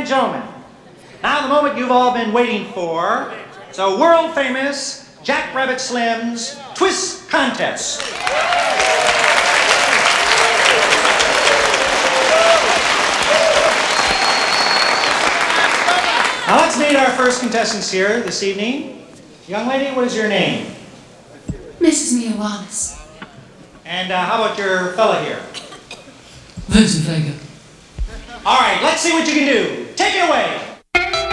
gentlemen, now the moment you've all been waiting for, it's a world-famous Jack Rabbit Slim's Twist Contest. Now let's meet our first contestants here this evening. Young lady, what is your name? Mrs. Mia Wallace. And how about your fella here? Vincent Vega. All right, let's see what you can do. Take it away.